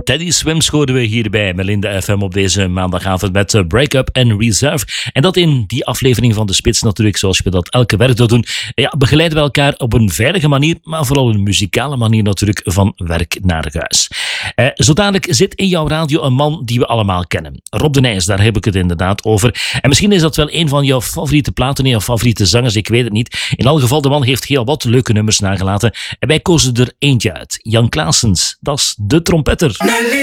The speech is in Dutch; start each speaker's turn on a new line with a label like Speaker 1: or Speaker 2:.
Speaker 1: Teddy Swims hoorden we hier bij Melinda FM op deze maandagavond met Break Up en Reserve. En dat in die aflevering van De Spits natuurlijk, zoals we dat elke werkdag doen. Ja, begeleiden we elkaar op een veilige manier, maar vooral een muzikale manier natuurlijk, van werk naar huis. Zo dadelijk zit in jouw radio een man die we allemaal kennen. Rob de Nijs, daar heb ik het inderdaad over. En misschien is dat wel een van jouw favoriete platen, jouw favoriete zangers, ik weet het niet. In elk geval, de man heeft heel wat leuke nummers nagelaten. En wij kozen er eentje uit. Jan Klaassens, dat is de trompetter.